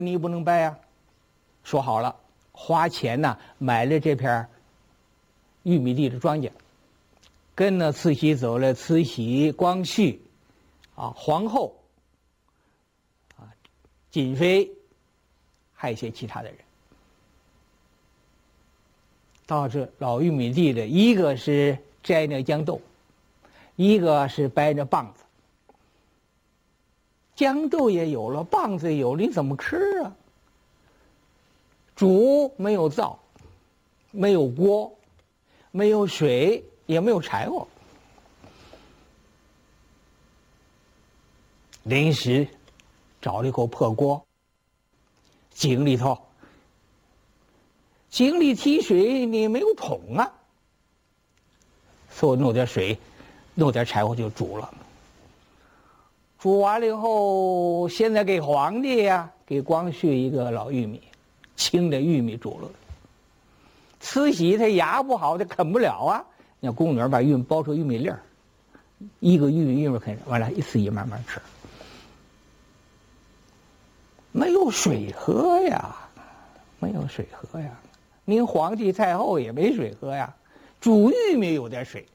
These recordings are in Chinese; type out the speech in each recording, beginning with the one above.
你不能败啊。说好了，花钱呢买了这片玉米地的庄稼，跟着慈禧走了慈禧、光绪，皇后，瑾妃，还有一些其他的人。到这老玉米地的，一个是摘那豇豆，一个是掰那棒子。豇豆也有了，棒子也有了，你怎么吃啊？煮没有灶，没有锅，没有水，也没有柴火，临时找了一口破锅，井里提水，你没有桶啊，所以弄点水，弄点柴火就煮了。煮完了以后，现在给皇帝呀，给光绪一个老玉米，青的玉米煮了。慈禧她牙不好，她啃不了啊，让宫女把玉米剥出玉米粒儿，一个玉米啃，完了一次一慢慢吃。没有水喝呀，没有水喝呀。您皇帝太后也没水喝呀，煮玉米有点水，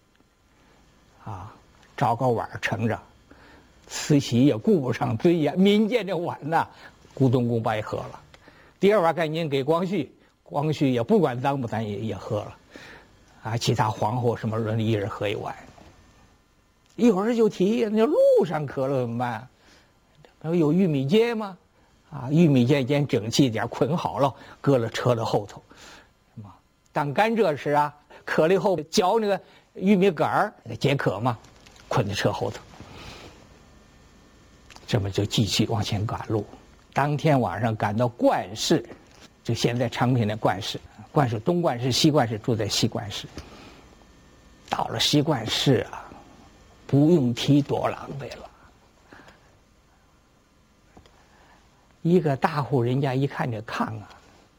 找个碗盛着。慈禧也顾不上尊严，民间这碗呐，咕咚咕白喝了。第二碗赶紧给光绪，光绪也不管脏不脏也喝了，其他皇后什么人一人喝一碗。一会儿就提那路上渴了怎么办？有玉米秸吗？玉米秸先整齐点，捆好了，搁了车的后头。当甘蔗吃啊，渴了以后嚼那个玉米杆儿，解渴嘛，捆在车后头。这么就继续往前赶路。当天晚上赶到冠市，就现在昌平的冠市，冠市东冠市、西冠市，住在西冠市。到了西冠市啊，不用提多狼狈了。一个大户人家一看这炕啊，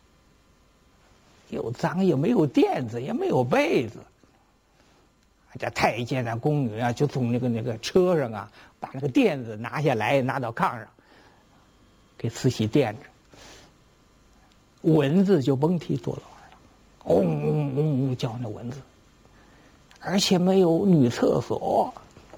又脏又没有垫子，也没有被子。这太监啊、宫女啊，就从那个车上啊，把那个垫子拿下来，拿到炕上，给慈禧垫着。蚊子就甭提多了，嗡嗡嗡嗡叫那蚊子，而且没有女厕所。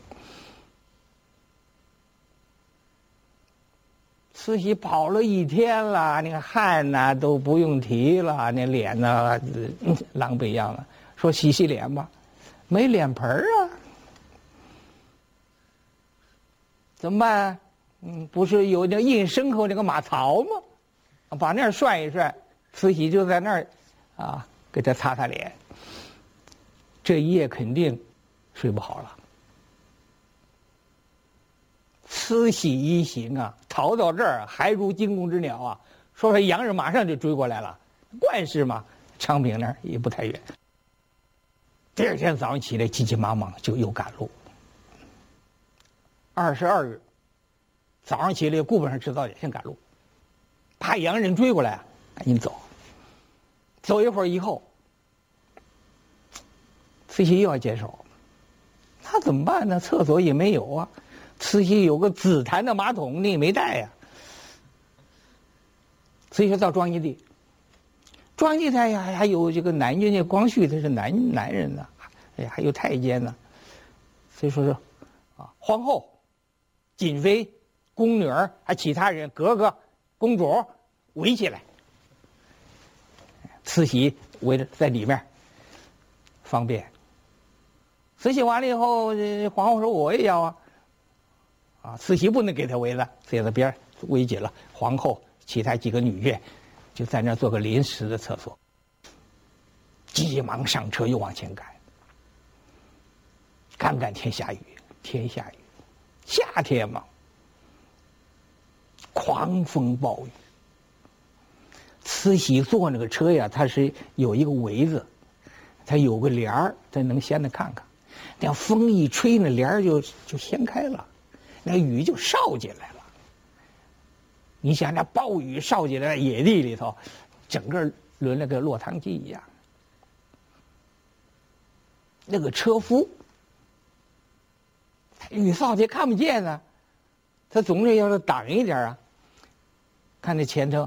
慈禧跑了一天了，那个汗呐都不用提了，那脸呐狼狈样了。说洗脸吧。没脸盆啊，怎么办？不是有那印牲口那个马槽吗？把那儿涮一涮，慈禧就在那儿给他擦擦脸。这一夜肯定睡不好了。慈禧一行啊，逃到这儿还如惊弓之鸟啊！说洋人马上就追过来了，冠市嘛，昌平那儿也不太远。第二天早上起来，急急忙忙就又赶路。22日早上起来，顾不上吃早点，先赶路，怕洋人追过来，赶紧走。走一会儿以后，慈禧又要解手，那怎么办呢？厕所也没有啊。慈禧有个紫檀的马桶，你也没带呀。慈禧到庄稼地。庄稼台呀，还有这个南军，那光绪他是男人呢，还有太监呢，所以说是皇后、瑾妃、宫女儿，还其他人格格、公主围起来，慈禧围着在里面，方便。慈禧完了以后，皇后说我也要慈禧不能给他围了，所以在边围紧了。皇后其他几个女眷就在那做个临时的厕所，急忙上车又往前赶。刚赶天下雨，夏天嘛，狂风暴雨。慈禧坐那个车呀，它是有一个围子，它有个帘儿，它能掀着看看。那风一吹，那帘儿就掀开了，那雨就潲进来了。你想那暴雨潲进来野地里头，整个轮了个落汤鸡一样。那个车夫，雨扫他看不见呢，他总是要挡一点啊。看那前头